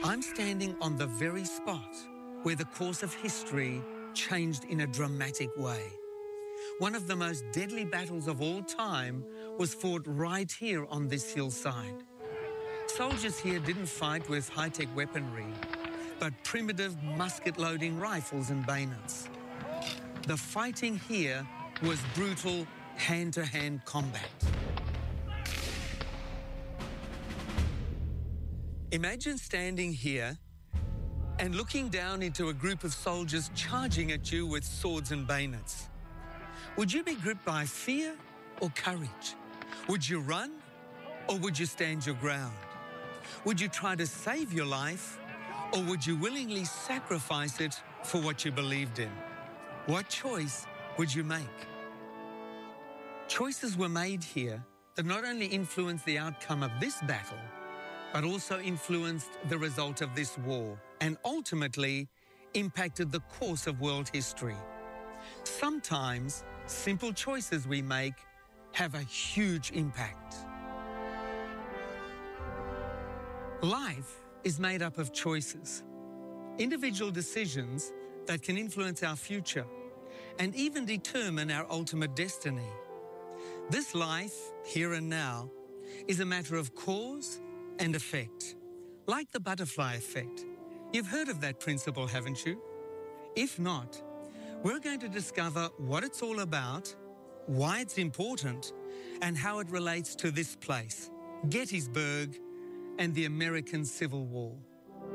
I'm standing on the very spot where the course of history changed in a dramatic way. One of the most deadly battles of all time was fought right here on this hillside. Soldiers here didn't fight with high-tech weaponry, but primitive musket-loading rifles and bayonets. The fighting here was brutal hand-to-hand combat. Imagine standing here and looking down into a group of soldiers charging at you with swords and bayonets. Would you be gripped by fear or courage? Would you run or would you stand your ground? Would you try to save your life or would you willingly sacrifice it for what you believed in? What choice would you make? Choices were made here that not only influenced the outcome of this battle, but also influenced the result of this war and ultimately impacted the course of world history. Sometimes simple choices we make have a huge impact. Life is made up of choices, individual decisions that can influence our future and even determine our ultimate destiny. This life, here and now, is a matter of cause and effect, like the butterfly effect. You've heard of that principle, haven't you? If not, we're going to discover what it's all about, why it's important, and how it relates to this place, Gettysburg, and the American Civil War.